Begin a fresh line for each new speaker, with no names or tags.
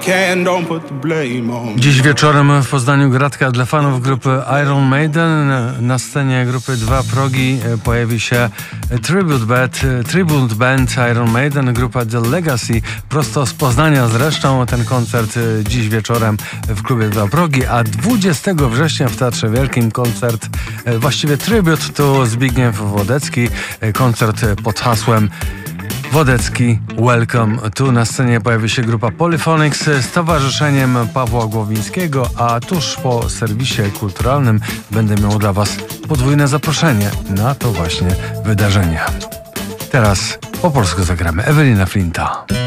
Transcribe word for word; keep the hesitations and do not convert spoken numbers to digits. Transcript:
can, don't put the blame on me.
Dziś wieczorem w Poznaniu gratka dla fanów grupy Iron Maiden. Na scenie grupy Dwa Progi pojawi się Tribute Band, Tribute Band Iron Maiden, grupa The Legacy, prosto z Poznania zresztą. Ten koncert dziś wieczorem w klubie Dwa Progi, a dwudziestego września w Teatrze Wielkim koncert, właściwie tribut to Zbigniew Wodecki, koncert pod hasłem Wodecki Welcome. Tu na scenie pojawi się grupa Polyphonics z towarzyszeniem Pawła Głowińskiego, a tuż po serwisie kulturalnym będę miał dla Was podwójne zaproszenie na to właśnie wydarzenie. Teraz po polsku zagramy Ewelina Flinta.